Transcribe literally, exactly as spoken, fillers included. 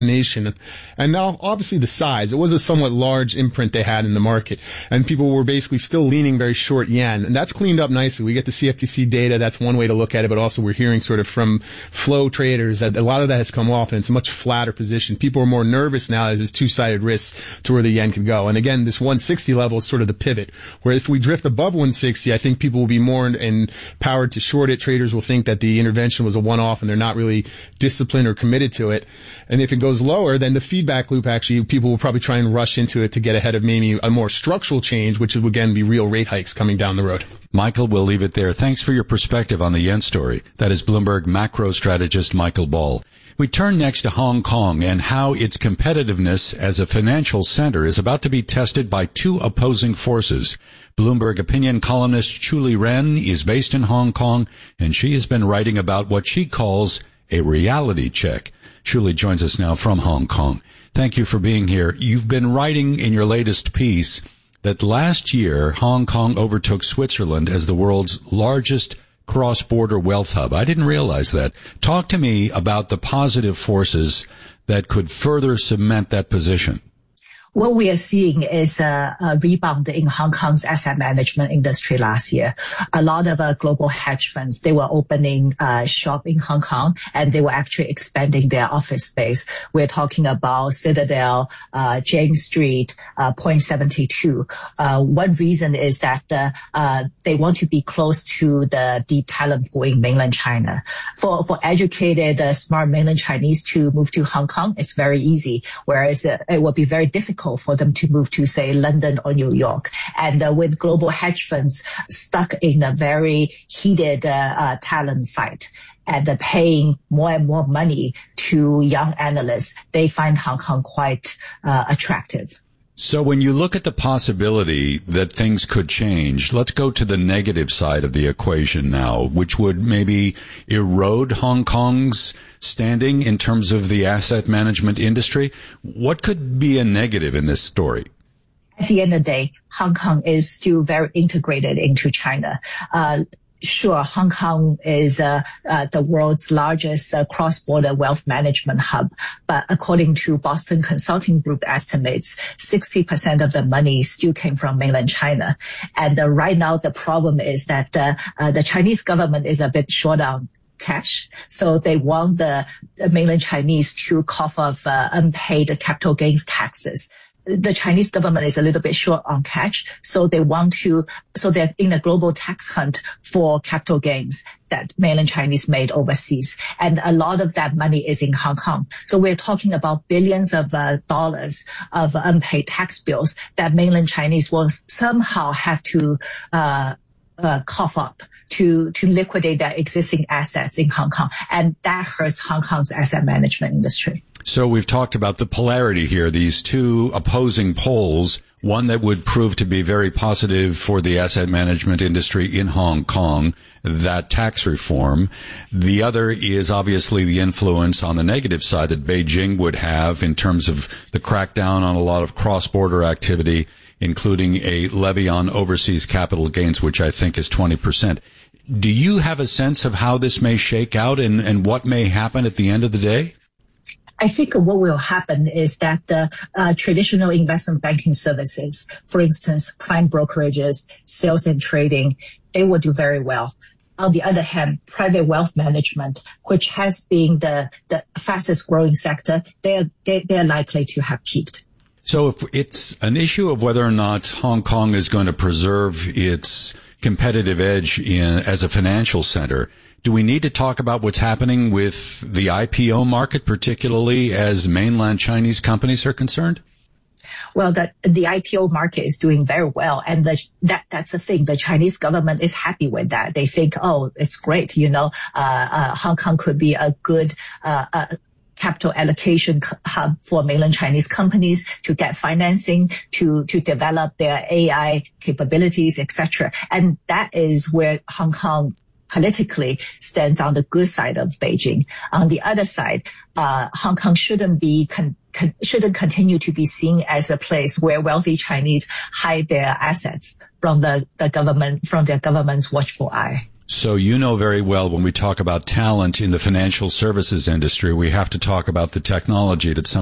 nation. And now, obviously, the size. It was a somewhat large imprint they had in the market. And people were basically still leaning very short yen. And that's cleaned up nicely. We get the C F T C data. That's one way to look at it. But also we're hearing sort of from flow traders that a lot of that has come off and it's a much flatter position. People are more nervous now that there's two-sided risks to where the yen could go. And again, this one sixty level is sort of the pivot. Where if we drift above one sixty, I think people will be more empowered to short it. Traders will think that the intervention was a one-off and they're not really disciplined or committed to it. And if it goes lower, then the feedback loop, actually, people will probably try and rush into it to get ahead of maybe a more structural change, which would, again, be real rate hikes coming down the road. Michael, we'll leave it there. Thanks for your perspective on the yen story. That is Bloomberg macro strategist Michael Ball. We turn next to Hong Kong and how its competitiveness as a financial center is about to be tested by two opposing forces. Bloomberg opinion columnist Chu Li-ren is based in Hong Kong, and she has been writing about what she calls a reality check. Shuli joins us now from Hong Kong. Thank you for being here. You've been writing in your latest piece that last year Hong Kong overtook Switzerland as the world's largest cross-border wealth hub. I didn't realize that. Talk to me about the positive forces that could further cement that position. What we are seeing is a, a rebound in Hong Kong's asset management industry last year. A lot of uh, global hedge funds, they were opening uh, shop in Hong Kong, and they were actually expanding their office space. We're talking about Citadel, uh, James Street, uh, Point seventy-two. Uh, one reason is that uh, uh, they want to be close to the deep talent pool in mainland China. For for educated, uh, smart mainland Chinese to move to Hong Kong, it's very easy, whereas uh, it will be very difficult for them to move to, say, London or New York. And uh, with global hedge funds stuck in a very heated uh, uh, talent fight and uh, paying more and more money to young analysts, they find Hong Kong quite uh, attractive. So when you look at the possibility that things could change, let's go to the negative side of the equation now, which would maybe erode Hong Kong's standing in terms of the asset management industry. What could be a negative in this story? At the end of the day, Hong Kong is still very integrated into China. Uh, Sure, Hong Kong is uh, uh, the world's largest uh, cross-border wealth management hub. But according to Boston Consulting Group estimates, sixty percent of the money still came from mainland China. And uh, right now, the problem is that uh, uh, the Chinese government is a bit short on cash. So they want the, the mainland Chinese to cough up uh, unpaid capital gains taxes. The Chinese government is a little bit short on cash, so they want to, so they're in a global tax hunt for capital gains that mainland Chinese made overseas. And a lot of that money is in Hong Kong. So we're talking about billions of uh, dollars of unpaid tax bills that mainland Chinese will somehow have to, uh, uh, cough up to, to liquidate their existing assets in Hong Kong. And that hurts Hong Kong's asset management industry. So we've talked about the polarity here, these two opposing poles, one that would prove to be very positive for the asset management industry in Hong Kong, that tax reform. The other is obviously the influence on the negative side that Beijing would have in terms of the crackdown on a lot of cross-border activity, including a levy on overseas capital gains, which I think is twenty percent. Do you have a sense of how this may shake out and, and what may happen at the end of the day? I think what will happen is that uh, uh, traditional investment banking services, for instance, prime brokerages, sales and trading, they will do very well. On the other hand, private wealth management, which has been the, the fastest growing sector, they're, they, they're likely to have peaked. So if it's an issue of whether or not Hong Kong is going to preserve its competitive edge in, as a financial center, do we need to talk about what's happening with the I P O market, particularly as mainland Chinese companies are concerned? Well, the, the I P O market is doing very well. And the, that, that's the thing. The Chinese government is happy with that. They think, oh, it's great. You know, uh, uh, Hong Kong could be a good, uh, uh, capital allocation hub for mainland Chinese companies to get financing, to, to develop their A I capabilities, et cetera. And that is where Hong Kong politically stands on the good side of Beijing. On the other side, uh, Hong Kong shouldn't be, con- con- shouldn't continue to be seen as a place where wealthy Chinese hide their assets from the, the government, from their government's watchful eye. So you know very well when we talk about talent in the financial services industry, we have to talk about the technology that some